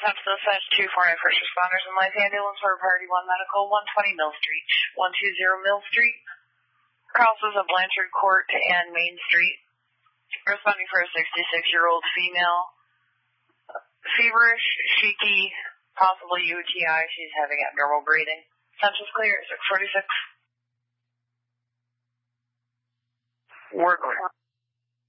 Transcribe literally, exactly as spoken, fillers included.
attempt to dispatch two four nine first responders and life ambulance for Priority one Medical, one twenty Mill Street, one twenty Mill Street. Crosses of Blanchard Court and Main Street. Responding for a sixty-six-year-old female. Feverish, shaky, possibly U T I. She's having abnormal breathing. Census clear at six forty-six. Work order.